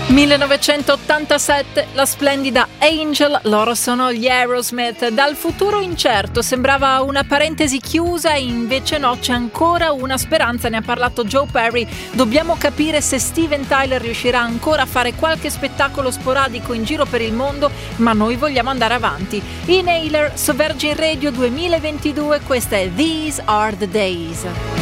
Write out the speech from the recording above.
1987, la splendida Angel, loro sono gli Aerosmith. Dal futuro incerto sembrava una parentesi chiusa, invece no, c'è ancora una speranza, ne ha parlato Joe Perry. Dobbiamo capire se Steven Tyler riuscirà ancora a fare qualche spettacolo sporadico in giro per il mondo, ma noi vogliamo andare avanti. Inhaler su Virgin Radio 2022, questa è These Are the Days.